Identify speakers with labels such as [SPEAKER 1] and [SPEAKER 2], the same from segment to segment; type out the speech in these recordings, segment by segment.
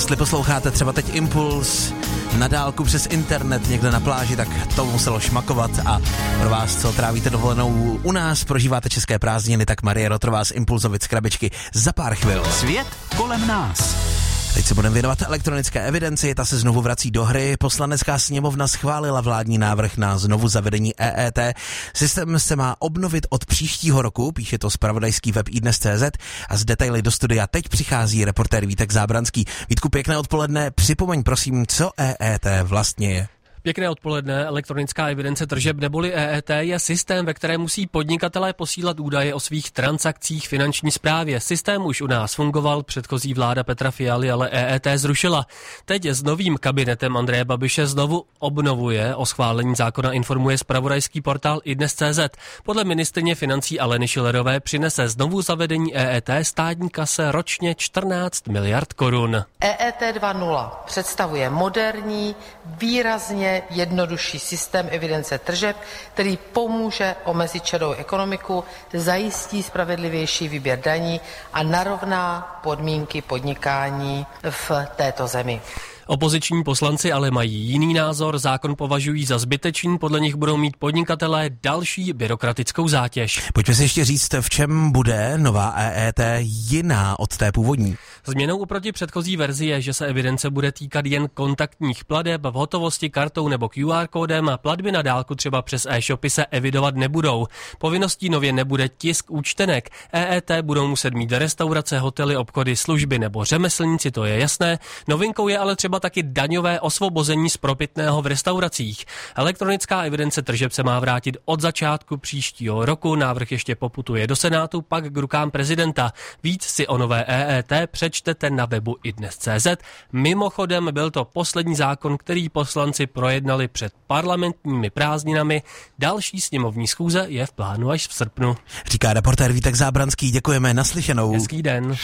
[SPEAKER 1] Jestli posloucháte třeba teď Impuls na dálku přes internet někde na pláži, tak to muselo šmakovat a pro vás, co trávíte dovolenou u nás, prožíváte české prázdniny, tak Marie Rotrová z Impulzovic krabičky za pár chvil.
[SPEAKER 2] Svět kolem nás.
[SPEAKER 1] Teď se budeme věnovat elektronické evidenci, ta se znovu vrací do hry. Poslanecká sněmovna schválila vládní návrh na znovu zavedení EET. Systém se má obnovit od příštího roku, píše to zpravodajský web iDnes.cz a z detaily do studia teď přichází reportér Vítek Zábranský. Vítku, pěkné odpoledne, připomeň prosím, co EET vlastně je.
[SPEAKER 3] Pěkné odpoledne. Elektronická evidence tržeb neboli EET je systém, ve kterém musí podnikatelé posílat údaje o svých transakcích finanční správě. Systém už u nás fungoval, předchozí vláda Petra Fialy ale EET zrušila. Teď s novým kabinetem Andreje Babiše znovu obnovuje. O schválení zákona informuje zpravodajský portál iDnes.cz. Podle ministryně financí Aleny Schillerové přinese znovu zavedení EET státní kase ročně 14 miliard korun.
[SPEAKER 4] EET 2.0 představuje moderní, výrazně jednodušší systém evidence tržeb, který pomůže omezit šedou ekonomiku, zajistí spravedlivější výběr daní a narovná podmínky podnikání v této zemi.
[SPEAKER 3] Opoziční poslanci ale mají jiný názor, zákon považují za zbytečný, podle nich budou mít podnikatelé další byrokratickou zátěž.
[SPEAKER 1] Pojďme si ještě říct, v čem bude nová EET jiná od té původní.
[SPEAKER 3] Změnou oproti předchozí verzi je, že se evidence bude týkat jen kontaktních plateb v hotovosti kartou nebo QR kódem a platby na dálku třeba přes e-shopy se evidovat nebudou. Povinností nově nebude tisk účtenek. EET budou muset mít restaurace, hotely, obchody, služby nebo řemeslníci, to je jasné. Novinkou je ale třeba taky daňové osvobození z propitného v restauracích. Elektronická evidence tržeb se má vrátit od začátku příštího roku. Návrh ještě poputuje do Senátu, pak k rukám prezidenta. Víc si o nové EET přečtete na webu iDnes.cz. Mimochodem byl to poslední zákon, který poslanci projednali před parlamentními prázdninami. Další sněmovní schůze je v plánu až v srpnu.
[SPEAKER 1] Říká reportér Vítek Zábranský, děkujeme, naslyšenou.
[SPEAKER 3] Hezký den.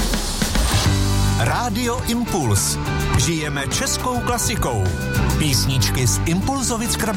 [SPEAKER 2] Rádio Impuls. Žijeme českou klasikou. Písničky z Impulzovic krabičky.